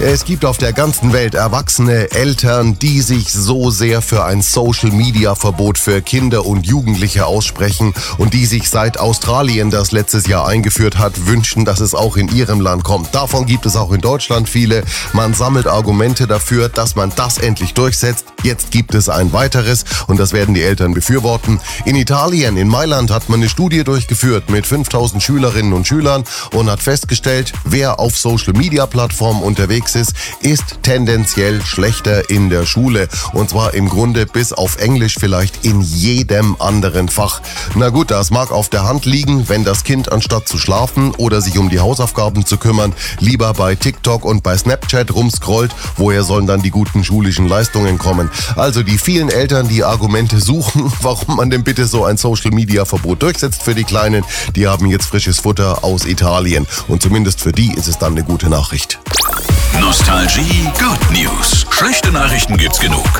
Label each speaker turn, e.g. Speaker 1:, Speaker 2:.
Speaker 1: Es gibt auf der ganzen Welt erwachsene Eltern, die sich so sehr für ein Social-Media-Verbot für Kinder und Jugendliche aussprechen und die sich seit Australien das letztes Jahr eingeführt hat, wünschen, dass es auch in ihrem Land kommt. Davon gibt es auch in Deutschland viele. Man sammelt Argumente dafür, dass man das endlich durchsetzt. Jetzt gibt es ein weiteres und das werden die Eltern befürworten. In Italien, in Mailand, hat man eine Studie durchgeführt mit 5000 Schülerinnen und Schülern und hat festgestellt, wer auf Social-Media-Plattformen unterwegs ist tendenziell schlechter in der Schule. Und zwar im Grunde bis auf Englisch vielleicht in jedem anderen Fach. Na gut, das mag auf der Hand liegen, wenn das Kind anstatt zu schlafen oder sich um die Hausaufgaben zu kümmern, lieber bei TikTok und bei Snapchat rumscrollt. Woher sollen dann die guten schulischen Leistungen kommen? Also die vielen Eltern, die Argumente suchen, warum man denn bitte so ein Social-Media-Verbot durchsetzt für die Kleinen, die haben jetzt frisches Futter aus Italien. Und zumindest für die ist es dann eine gute Nachricht.
Speaker 2: Nostalgie Good News. Schlechte Nachrichten gibt's genug.